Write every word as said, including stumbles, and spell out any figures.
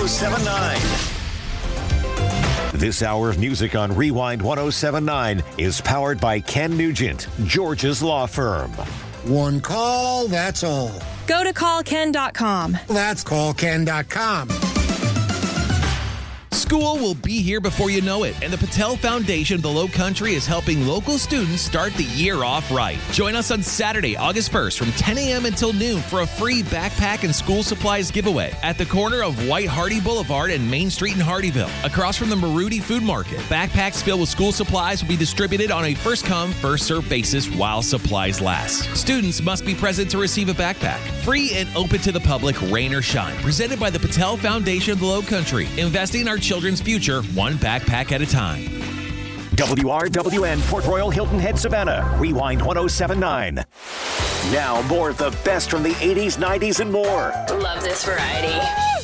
oh seven point nine. This hour of music on Rewind one oh seven point nine is powered by Ken Nugent, George's law firm. One call, that's all. Go to call ken dot com. That's call ken dot com. School will be here before you know it, and the Patel Foundation of the Low Country is helping local students start the year off right. Join us on Saturday, August first from ten a.m. until noon for a free backpack and school supplies giveaway at the corner of White Hardy Boulevard and Main Street in Hardyville, across from the Maruti Food Market. Backpacks filled with school supplies will be distributed on a first-come, first-served basis while supplies last. Students must be present to receive a backpack. Free and open to the public, rain or shine. Presented by the Patel Foundation of the Low Country. Investing in our children's future, one backpack at a time. W R W N, Port Royal, Hilton Head, Savannah. Rewind one oh seven point nine. Now more of the best from the eighties, nineties, and more. Love this variety.